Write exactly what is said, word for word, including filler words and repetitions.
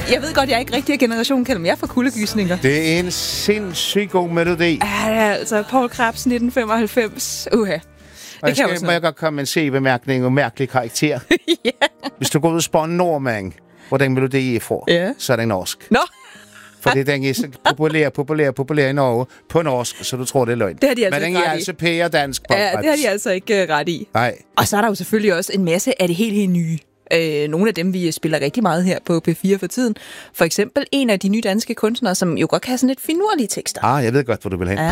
Jeg ved godt, jeg er ikke rigtig af generationen, kalder mig. Jeg er fra kuldegysninger. Det er en sindssygt god melodi. Ja, altså Paul Krebs nitten femoghalvfems. Uha. Det Og jeg kan skal, må jeg godt komme med en C-bemærkning og mærkelig karakter. Ja. Hvis du går ud og spørger en nordmand, hvor den melodi er fra, Ja. så er den norsk. Nå, Fordi den er så populær, populær, populær i Norge på norsk, så du tror, det er løgn. Det har de altså Men den ikke er ret i. altså pære dansk på. ja, det har de altså ikke uh, ret i. Nej. Og så er der jo selvfølgelig også en masse af det helt, helt nye. Øh, nogle af dem, vi spiller rigtig meget her på P fire for tiden. For eksempel en af de nye danske kunstnere, som jo godt kan have sådan lidt finurlige tekster. Ah, jeg ved godt, hvor du vil hen. Ja.